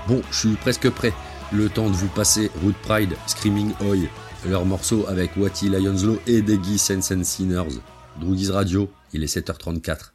Bon, je suis presque prêt. Le temps de vous passer Root Pride, Screaming Oi, leur morceau avec Watty Lyons Law et Deggy Sense and Sinners. Droogies Radio, il est 7h34.